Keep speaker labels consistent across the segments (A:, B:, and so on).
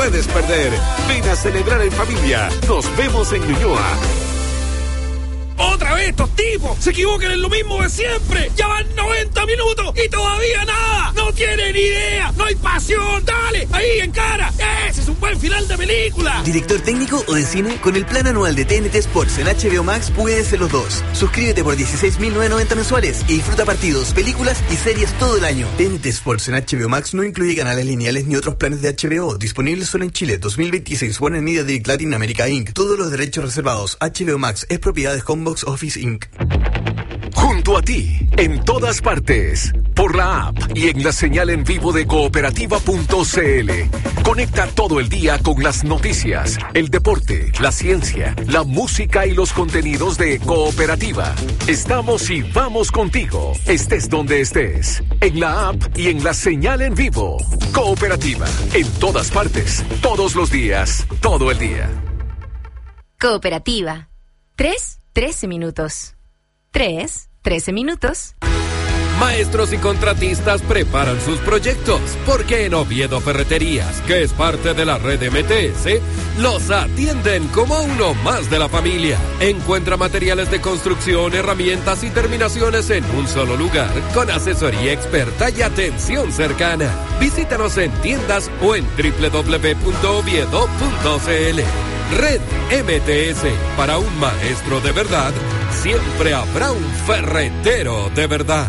A: puedes perder. Ven a celebrar en familia. Nos vemos en Ñuñoa.
B: ¡Otra vez estos tipos! ¡Se equivocan en lo mismo de siempre! ¡Ya van 90 minutos y todavía nada! ¡No tienen idea! ¡No hay pasión! ¡Dale! ¡Ahí, en cara! ¡Ese es un buen final de película!
C: ¿Director técnico o de cine? Con el plan anual de TNT Sports en HBO Max puedes ser los dos. Suscríbete por 16.990 mensuales y disfruta partidos, películas y series todo el año. TNT Sports en HBO Max no incluye canales lineales ni otros planes de HBO. Disponible solo en Chile. 2026. Warner Media Dick Latin America Inc. Todos los derechos reservados. HBO Max es propiedad de Homebox Office Inc.
A: Junto a ti, en todas partes, por la app y en la señal en vivo de cooperativa.cl. Conecta todo el día con las noticias, el deporte, la ciencia, la música y los contenidos de Cooperativa. Estamos y vamos contigo, estés donde estés, en la app y en la señal en vivo. Cooperativa, en todas partes, todos los días, todo el día.
D: Cooperativa. 13 minutos. 13 minutos.
B: Maestros y contratistas preparan sus proyectos, porque en Oviedo Ferreterías, que es parte de la red MTS, los atienden como uno más de la familia. Encuentra materiales de construcción, herramientas y terminaciones en un solo lugar, con asesoría experta y atención cercana. Visítanos en tiendas o en www.oviedo.cl. Red MTS, para un maestro de verdad, siempre habrá un ferretero de verdad.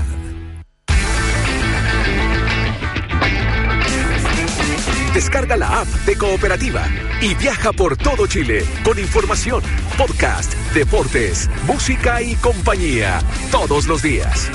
A: Descarga la app de Cooperativa y viaja por todo Chile con información, podcast, deportes, música y compañía todos los días.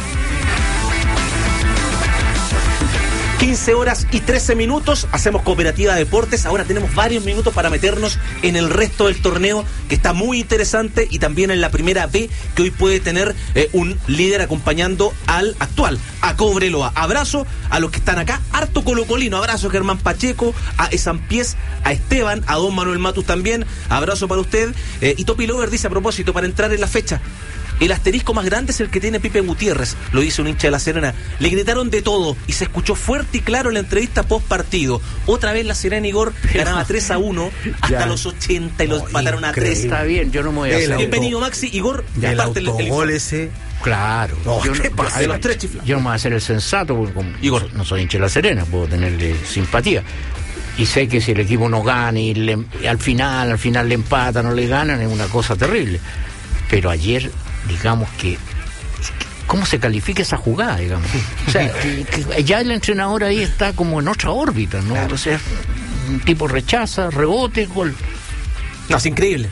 E: 15 horas y 13 minutos, hacemos Cooperativa Deportes. Ahora tenemos varios minutos para meternos en el resto del torneo, que está muy interesante, y también en la primera B, que hoy puede tener un líder acompañando al actual, a Cobreloa. Abrazo a los que están acá, harto colocolino. Abrazo a Germán Pacheco, a Esampiés, a Esteban, a don Manuel Matus también. Abrazo para usted. Y Topi Lover dice, a propósito, para entrar en la fecha, el asterisco más grande es el que tiene Pipe Gutiérrez, lo dice un hincha de La Serena. Le gritaron de todo y se escuchó fuerte y claro en la entrevista post partido. Otra vez La Serena, Igor, ganaba 3-1 hasta los 80 y los mataron a 3.
F: Está bien, yo no me voy a hacer.
E: Bienvenido, Maxi. Igor,
F: el autogol
E: ese.
F: Claro.
E: No, yo, de los tres chiflados.
F: Yo no me voy a hacer el sensato, porque como Igor, no soy hincha de La Serena, puedo tenerle simpatía. Y sé que si el equipo no gana y al final le empatan o le ganan, es una cosa terrible. Pero ayer, digamos que ¿cómo se califica esa jugada, digamos? O sea, que ya el entrenador ahí está como en otra órbita, ¿no? Claro. O sea, un tipo rechaza, rebote, gol.
E: No, es increíble.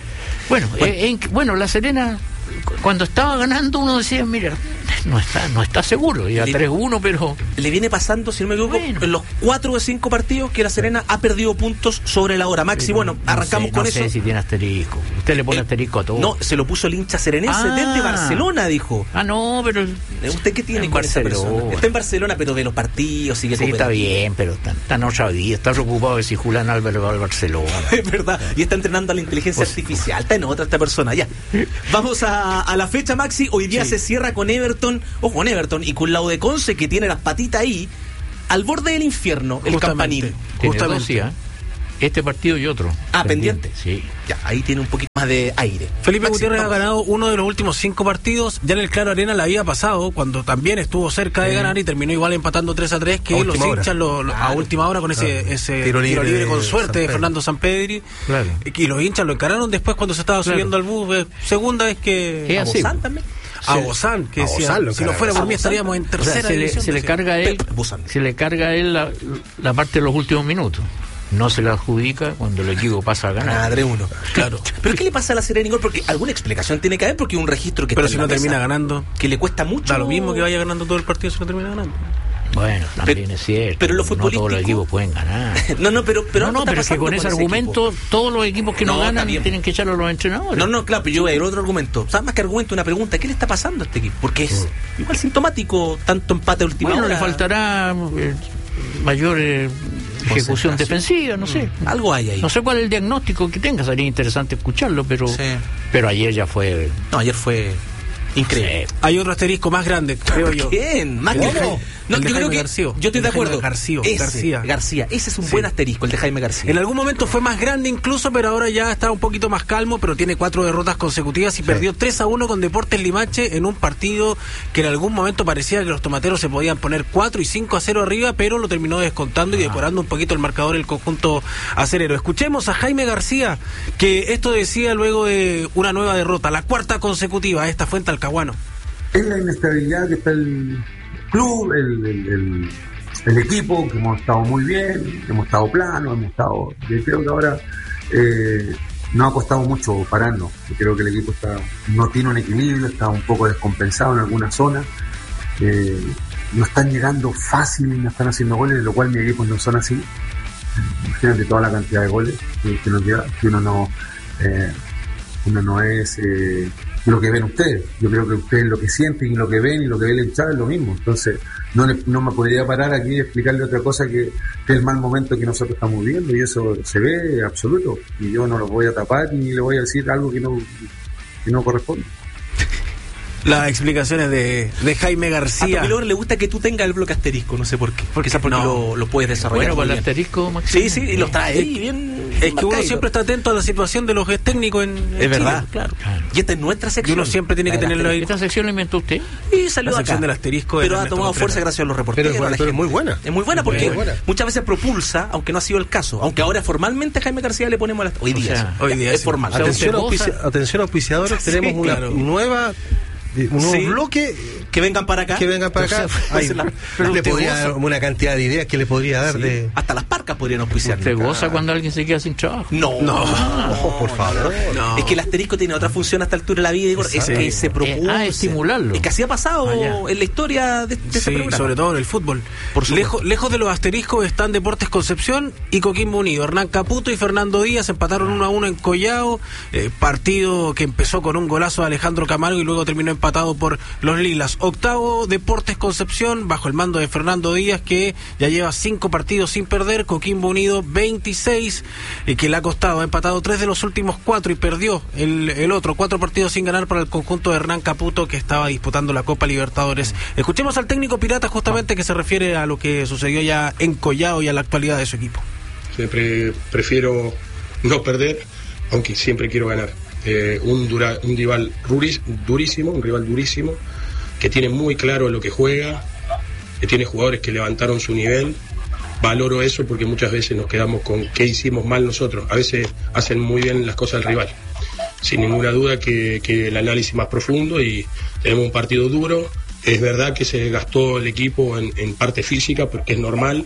F: Bueno, La Serena, cuando estaba ganando, uno decía, mira, no está seguro, ya 3-1, pero
E: le viene pasando, si no me equivoco, en los 4 o 5 partidos que La Serena ha perdido puntos sobre la hora. Maxi, bueno, arrancamos con eso.
F: No sé si tiene asterisco. Usted le pone asterisco a todo.
E: No, se lo puso el hincha serenense desde Barcelona, dijo.
F: No, pero
E: ¿usted qué tiene con esa persona? Está en Barcelona, pero de los partidos sigue.
F: Sí, está bien, pero está en otra vida. Está preocupado de si Julián Álvarez va al Barcelona.
E: Es verdad, y está entrenando a la inteligencia artificial. Está en otra esta persona, ya. Vamos a la fecha, Maxi. Hoy día se cierra con Everton. Ojo, con Everton y con la Conce, que tiene las patitas ahí al borde del infierno, el campanil.
F: Justamente. Este partido y otro.
E: Pendiente.
F: Sí.
E: Ya, ahí tiene un poquito más de aire.
G: Felipe Gutiérrez ha ganado uno de los últimos 5 partidos. Ya en el Claro Arena la había pasado, cuando también estuvo cerca de ganar y terminó igual empatando 3-3, que los hinchas a última hora con ese tiro libre con suerte de Fernando Sampedri. Claro. Y los hinchas lo encararon después cuando se estaba subiendo al bus. Segunda vez que...
E: ¿A Bozán también?
G: A Bozán, que decía, si no fuera por mí estaríamos en tercera división.
F: Se le carga a él la parte de los últimos minutos. No se la adjudica cuando el equipo pasa a ganar.
E: 3-1. Claro. ¿Pero qué le pasa a La Serena, Igor? Porque alguna explicación tiene que haber, porque un registro que...
G: Pero si no termina ganando,
E: que le cuesta mucho.
G: Da lo mismo que vaya ganando todo el partido si no termina ganando.
F: Bueno, también es cierto.
E: Pero lo futbolístico,
F: no todos los equipos pueden ganar.
E: pero
F: es que con ese argumento, todos los equipos que no ganan tienen que echarlo a los entrenadores.
E: No, claro, pero yo voy a ir a otro argumento. O sea, más que argumento, una pregunta: ¿qué le está pasando a este equipo? Porque es igual sintomático tanto empate a última hora.
F: Le faltará mayor ejecución defensiva, no sé.
E: Algo hay ahí.
F: No sé cuál es el diagnóstico que tenga, sería interesante escucharlo, pero ayer ya fue...
E: No, ayer fue Increíble.
G: Sí. Hay otro asterisco más grande, creo yo.
E: ¿Quién? ¿Más que
G: No, yo creo que yo estoy de acuerdo.
E: García. Ese es un buen asterisco, el de Jaime García.
G: En algún momento fue más grande incluso, pero ahora ya está un poquito más calmo, pero tiene 4 derrotas consecutivas y perdió 3-1 con Deportes Limache en un partido que en algún momento parecía que los tomateros se podían poner 4 y 5-0 arriba, pero lo terminó descontando y decorando un poquito el marcador el conjunto acerero. Escuchemos a Jaime García, que esto decía luego de una nueva derrota, la 4ª consecutiva. Esta fue en Talcahuano.
H: Es la inestabilidad que está el club, el equipo, que hemos estado muy bien, hemos estado planos, yo creo que ahora nos ha costado mucho pararnos. Yo creo que el equipo no tiene un equilibrio, está un poco descompensado en algunas zonas, no están llegando fácil, no están haciendo goles, lo cual mis equipos no son así. Imagínate toda la cantidad de goles que nos lleva, que uno no es lo que ven ustedes. Yo creo que ustedes lo que sienten y lo que ven y lo que ve el hinchada es lo mismo. Entonces no me podría parar aquí y explicarle otra cosa que el mal momento que nosotros estamos viviendo, y eso se ve absoluto, y yo no lo voy a tapar ni le voy a decir algo que no corresponde.
G: Las explicaciones de Jaime García.
E: A Tomilor le gusta que tú tengas el bloque asterisco, no sé por qué. Porque lo puedes desarrollar.
F: Bueno, con el asterisco, Maximo.
E: Sí, y los trae ahí bien.
G: Es que uno siempre está atento a la situación de los técnicos en
E: Chile,
G: verdad.
E: Claro. Y esta es nuestra sección.
G: Y uno siempre tiene que tenerlo ahí.
F: ¿Esta sección la inventó usted?
E: Y salió
G: la sección
E: acá.
G: del asterisco.
E: Pero ha tomado fuerza gracias a los reporteros.
I: Pero es muy buena.
E: Es muy buena porque muchas veces propulsa, aunque no ha sido el caso. Aunque ahora formalmente a Jaime García le ponemos hoy día es formal.
I: Atención auspiciadores, tenemos una nueva... un nuevo bloque
E: que vengan para acá.
I: Le podría dar una cantidad de ideas que le podría dar de...
E: Hasta las parcas podrían auspiciar.
F: ¿Usted goza cuando alguien se queda sin trabajo?
E: No,
I: por favor.
E: No. Es que el asterisco tiene otra función a esta altura de la vida, Igor. Es que se propulsa.
F: Estimularlo.
E: Es que así ha pasado en la historia de este programa.
G: Sobre todo en el fútbol. Lejos de los asteriscos están Deportes Concepción y Coquimbo Unido. Hernán Caputo y Fernando Díaz empataron 1-1 en Collao. Partido que empezó con un golazo de Alejandro Camargo y luego terminó empatado por los Lilas. Octavo, Deportes Concepción, bajo el mando de Fernando Díaz, que ya lleva 5 partidos sin perder. Coquimbo Unido 26, que le ha costado, ha empatado 3 de los últimos 4 y perdió el otro, 4 partidos sin ganar para el conjunto de Hernán Caputo, que estaba disputando la Copa Libertadores. Escuchemos al técnico pirata justamente, que se refiere a lo que sucedió ya en Collao y a la actualidad de su equipo.
J: Siempre prefiero no perder, aunque siempre quiero ganar. Un rival durísimo, que tiene muy claro lo que juega, que tiene jugadores que levantaron su nivel. Valoro eso porque muchas veces nos quedamos con qué hicimos mal nosotros. A veces hacen muy bien las cosas el rival. Sin ninguna duda que el análisis más profundo, y tenemos un partido duro. Es verdad que se gastó el equipo en parte física, porque es normal,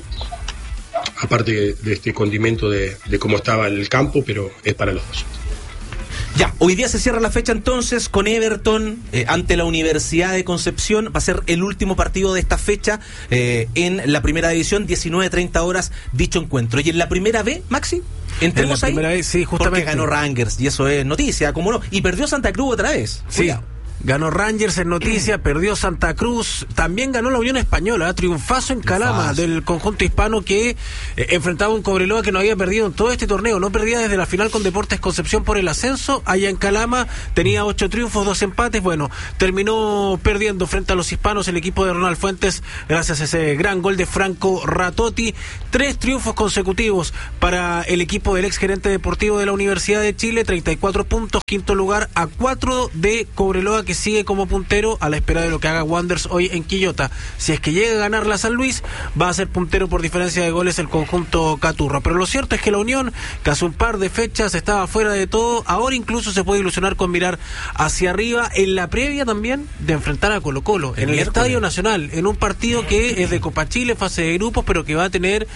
J: aparte de este condimento de cómo estaba el campo, pero es para los dos.
E: Ya, hoy día se cierra la fecha entonces con Everton ante la Universidad de Concepción. Va a ser el último partido de esta fecha en la primera división, 19:30 horas dicho encuentro. Y en la primera B, Maxi, entremos ahí.
G: Vez, sí, justamente.
E: Porque ganó Rangers y eso es noticia, ¿cómo no? Y perdió Santa Cruz otra vez.
G: Sí. Cuidado. Ganó Rangers en noticia, perdió Santa Cruz, también ganó la Unión Española, triunfazo en Calama del conjunto hispano, que enfrentaba un Cobreloa que no había perdido en todo este torneo, no perdía desde la final con Deportes Concepción por el ascenso. Allá en Calama tenía 8 triunfos, 2 empates, bueno, terminó perdiendo frente a los hispanos el equipo de Ronald Fuentes gracias a ese gran gol de Franco Ratotti. 3 triunfos consecutivos para el equipo del ex gerente deportivo de la Universidad de Chile, 34 puntos, quinto lugar a 4 de Cobreloa, que sigue como puntero a la espera de lo que haga Wanderers hoy en Quillota. Si es que llega a ganar la San Luis, va a ser puntero por diferencia de goles el conjunto caturro. Pero lo cierto es que la Unión, que hace un par de fechas estaba fuera de todo, ahora incluso se puede ilusionar con mirar hacia arriba en la previa también de enfrentar a Colo-Colo en el Estadio Nacional, en un partido que es de Copa Chile, fase de grupos, pero que va a tener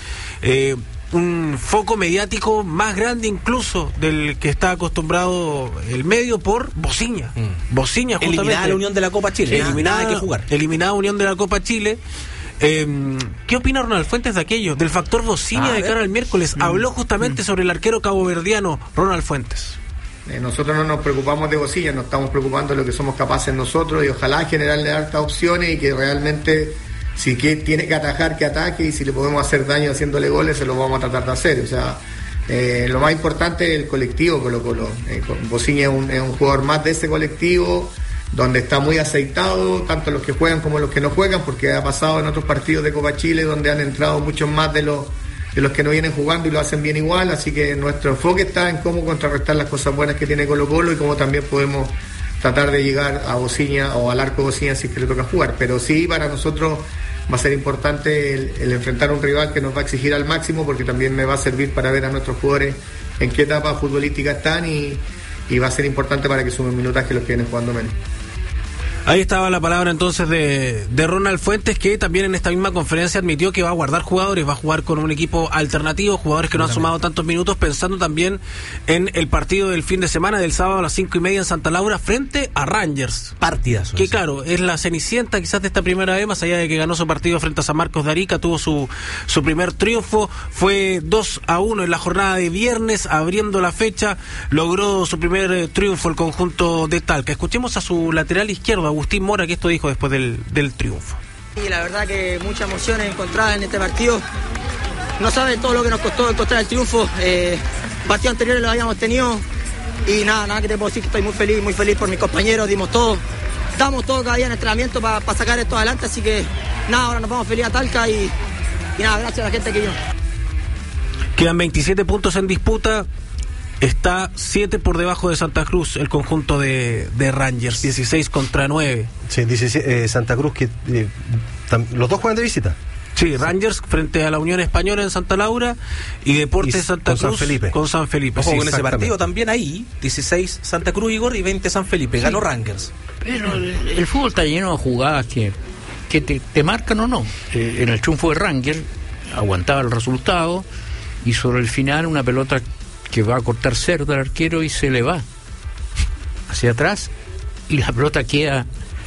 G: un foco mediático más grande incluso del que está acostumbrado el medio por Bociña. Bociña, justamente.
E: Eliminada la Unión de la Copa Chile.
G: Eliminada Unión de la Copa Chile. ¿Qué opina Ronald Fuentes de aquello? Del factor Bociña de cara al miércoles. Habló justamente sobre el arquero caboverdiano Ronald Fuentes.
K: Nosotros no nos preocupamos de Bociña, nos estamos preocupando de lo que somos capaces nosotros, y ojalá generarle hartas opciones, y que realmente, si tiene que atajar, que ataque, y si le podemos hacer daño haciéndole goles, se lo vamos a tratar de hacer. O sea, lo más importante es el colectivo Colo-Colo. Bociña es un jugador más de ese colectivo, donde está muy aceitado, tanto los que juegan como los que no juegan, porque ha pasado en otros partidos de Copa Chile donde han entrado muchos más de los que no vienen jugando y lo hacen bien igual, así que nuestro enfoque está en cómo contrarrestar las cosas buenas que tiene Colo-Colo y cómo también podemos tratar de llegar a Bociña o al arco Bociña si es que le toca jugar, pero sí, para nosotros va a ser importante el enfrentar a un rival que nos va a exigir al máximo, porque también me va a servir para ver a nuestros jugadores en qué etapa futbolística están y va a ser importante para que sumen minutaje los que vienen jugando menos.
G: Ahí estaba la palabra entonces de Ronald Fuentes, que también en esta misma conferencia admitió que va a guardar jugadores, va a jugar con un equipo alternativo, jugadores que no han sumado tantos minutos, pensando también en el partido del fin de semana, del sábado a las 5:30 en Santa Laura, frente a Rangers.
E: Partidas.
G: Que claro, es la cenicienta quizás de esta primera vez, más allá de que ganó su partido frente a San Marcos de Arica, tuvo su primer triunfo, fue 2-1 en la jornada de viernes, abriendo la fecha, logró su primer triunfo el conjunto de Talca. Escuchemos a su lateral izquierdo, Agustín Mora, que esto dijo después del triunfo.
L: Y la verdad que muchas emociones encontradas en este partido. No saben todo lo que nos costó encontrar el triunfo. Partidos anteriores los habíamos tenido y nada que te puedo decir, que estoy muy feliz por mis compañeros, damos todo cada día en entrenamiento para sacar esto adelante, así que nada, ahora nos vamos feliz a Talca y nada, gracias a la gente que vino.
G: Quedan 27 puntos en disputa. Está 7 por debajo de Santa Cruz, el conjunto de Rangers, 16-9.
I: Sí, Santa Cruz, que los dos juegan de visita.
G: Sí, Rangers frente a la Unión Española en Santa Laura y Deportes Santa Cruz con San Felipe.
E: Ojo, con ese partido también ahí, 16 Santa Cruz, Igor, y 20 San Felipe. Ganó Rangers.
F: Pero el fútbol está lleno de jugadas que te marcan o no. En el triunfo de Rangers aguantaba el resultado y sobre el final una pelota que va a cortar cerdo al arquero y se le va hacia atrás y la pelota queda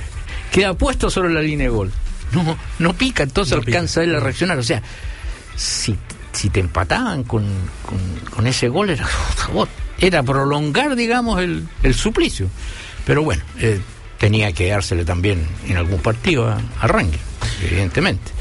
F: puesto sobre la línea de gol. No pica, entonces no alcanza él a reaccionar. O sea, si te empataban con ese gol era prolongar, digamos, el suplicio. Pero bueno, tenía que dársele también en algún partido a Rangers, evidentemente.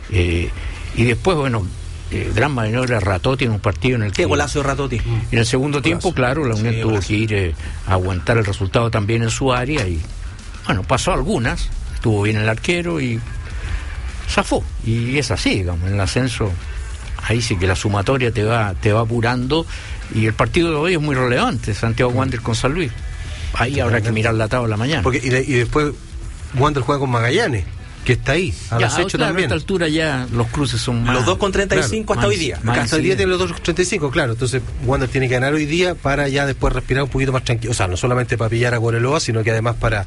F: Y después, bueno, gran maniobra Ratotti en un partido en el
E: que... ¿Qué golazo de Ratotti?
F: En el segundo tiempo, claro, la Unión tuvo que ir a aguantar el resultado también en su área y, bueno, pasó algunas, estuvo bien el arquero y zafó. Y es así, digamos, en el ascenso, ahí sí que la sumatoria te va apurando y el partido de hoy es muy relevante, Santiago Wanderers con San Luis. Ahí habrá que mirar la tabla mañana.
I: Porque, y después Wanderers juega con Magallanes, que está ahí, a las 8 también.
F: A esta altura ya los cruces son más...
E: Los 2,35 claro, hasta hoy día.
I: Hasta hoy día tienen los 2,35, claro. Entonces, Wander tiene que ganar hoy día para ya después respirar un poquito más tranquilo. O sea, no solamente para pillar a Cobreloa, sino que además para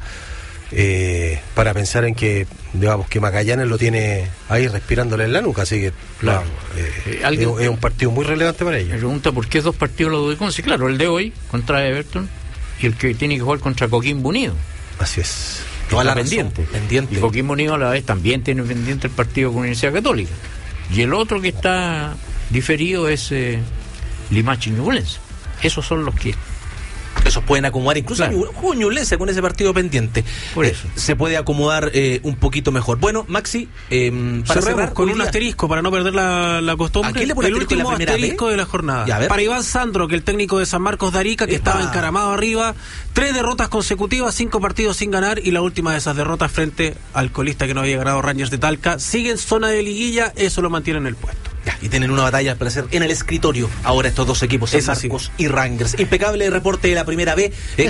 I: pensar en que, digamos, que Magallanes lo tiene ahí respirándole en la nuca. Así que, claro, es un partido muy relevante para ellos.
F: Me pregunta por qué 2 partidos los de Conce. Claro, el de hoy contra Everton y el que tiene que jugar contra Coquimbo Unido.
I: Así es.
F: Toda la pendiente. Y Coquimbo Unido a la vez también tiene pendiente el partido con la Universidad Católica. Y el otro que está diferido es Limache y Ñublense. Esos son los que...
E: Esos pueden acomodar, incluso claro. Ñublense con ese partido pendiente.
F: Por eso.
E: Se puede acomodar un poquito mejor. Bueno, Maxi, para cerrar
G: con un asterisco, para no perder la costumbre.
E: ¿A quién le pone
G: el último asterisco de la jornada? Para Iván Sandro, que el técnico de San Marcos de Arica, que estaba encaramado arriba, 3 derrotas consecutivas, 5 partidos sin ganar, y la última de esas derrotas frente al colista que no había ganado, Rangers de Talca. Sigue en zona de liguilla, eso lo mantiene en el puesto.
E: Y tienen una batalla para hacer en el escritorio ahora estos dos equipos, San Marcos y Rangers. Impecable reporte de la primera B.